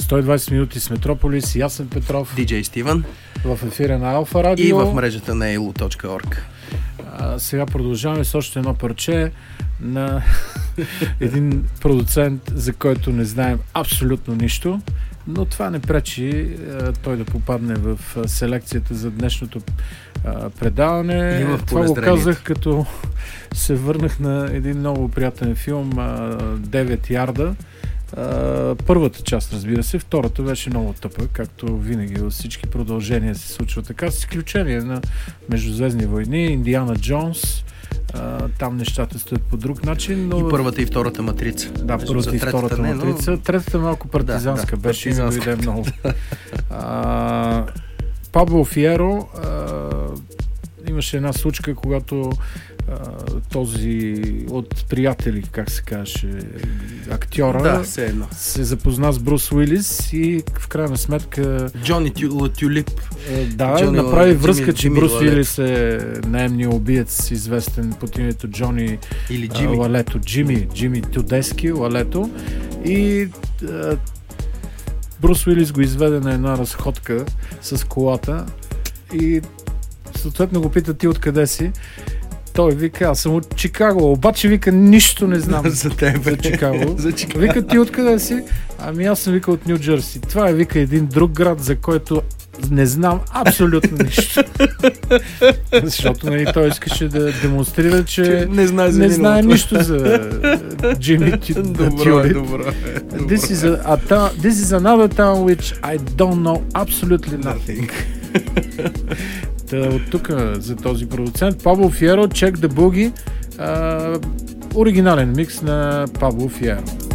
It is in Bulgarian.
120 минути с Метрополис, Ясен Петров, DJ Стивън в ефира на Алфа Радио и в мрежата на elo.org. Сега продължаваме с още едно парче на един продуцент, за който не знаем абсолютно нищо, но това не пречи той да попадне в селекцията за днешното предаване. Това го казах, като се върнах на един много приятен филм 9 ярда. Първата част, разбира се, втората беше много тъпа, както винаги във всички продължения се случва така, с изключение на Междузвездни войни, Индиана Джонс, там нещата стоят по друг начин, но... И първата и втората матрица. Да, първата и втората матрица. Но... Третата малко партизанска беше, има дойде много. Пабло Фиеро имаше една случка, когато този от приятели, как се каже, актьора, се запозна с Брус Уилис и в крайна сметка Джони Тюлип направи връзка, че Брус Уилис е наемния убиец, известен под името Джони или Джими Лалето, Джими Тюдески Лалето, и Брус Уилис го изведе на една разходка с колата и съответно го пита: ти откъде си? Той вика: аз съм от Чикаго, обаче вика нищо не знам за тебе. За Чикаго. Вика: ти откъде си? Ами аз съм, вика, от Ню Джерси. Това е, вика, един друг град, за който не знам абсолютно нищо. Защото, нали, той искаше да демонстрира, че не знае нищо за Джими Тюлип. Добро. This is another town which I don't know absolutely nothing. От тук за този продуцент Пабло Фиеро, Check the Boogie, оригинален микс на Пабло Фиеро.